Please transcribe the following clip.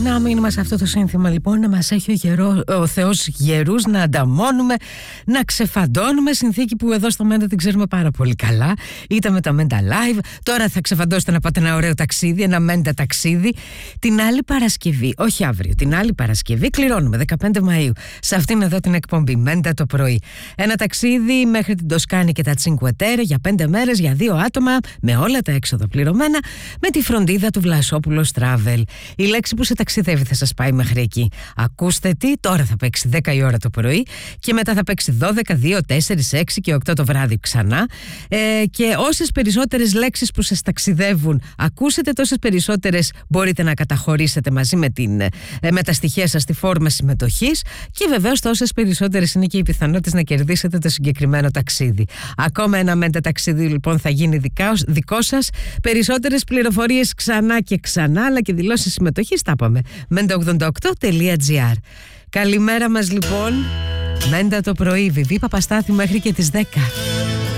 Να μείνουμε σε αυτό το σύνθημα λοιπόν, να μας έχει ο Θεός γερούς, να ανταμώνουμε, να ξεφαντώνουμε, συνθήκη που εδώ στο Μέντα την ξέρουμε πάρα πολύ καλά. Ήταν με τα Μέντα Live, τώρα θα ξεφαντώσετε να πάτε ένα ωραίο ταξίδι, ένα Μέντα ταξίδι. Την άλλη Παρασκευή, όχι αύριο, την άλλη Παρασκευή κληρώνουμε 15 Μαΐου σε αυτήν εδώ την εκπομπή Μέντα το πρωί. Ένα ταξίδι μέχρι την Τοσκάνη και τα Τσινκουετέρε για 5 μέρες για 2 άτομα, με όλα τα έξοδα πληρωμένα, με τη φροντίδα του Βλασόπουλος Travel. Η λέξη που σε ταξιδεύει θα σας πάει μέχρι εκεί. Ακούστε τι, τώρα θα παίξει 10 η ώρα το πρωί και μετά θα παίξει 12, 2, 4, 6 και 8 το βράδυ ξανά. Και όσες περισσότερες λέξεις που σας ταξιδεύουν ακούσετε, τόσες περισσότερες μπορείτε να καταχωρήσετε μαζί με τα στοιχεία σας στη φόρμα συμμετοχής και βεβαίως τόσες περισσότερες είναι και οι πιθανότητες να κερδίσετε το συγκεκριμένο ταξίδι. Ακόμα ένα Μέντα ταξίδι λοιπόν θα γίνει δικό σας. Περισσότερες πληροφορίες ξανά και ξανά, αλλά και δηλώσεις συμμετοχής τα είπαμε. menda88.gr. Καλημέρα μας λοιπόν. Μέντα το πρωί, Βιβί Παπαστάθη μέχρι και τις 10.